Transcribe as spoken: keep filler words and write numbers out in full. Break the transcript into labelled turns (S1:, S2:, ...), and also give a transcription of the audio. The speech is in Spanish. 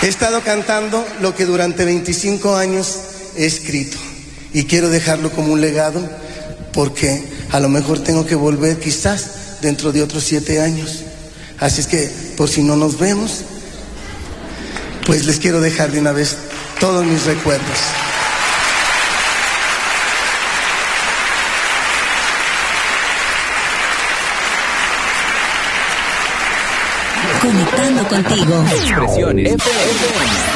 S1: He estado cantando lo que durante veinticinco años he escrito y quiero dejarlo como un legado porque a lo mejor tengo que volver quizás dentro de otros siete años. Así es que por si no nos vemos, pues les quiero dejar de una vez todos mis recuerdos.
S2: Conectando contigo.
S3: Expresiones F M.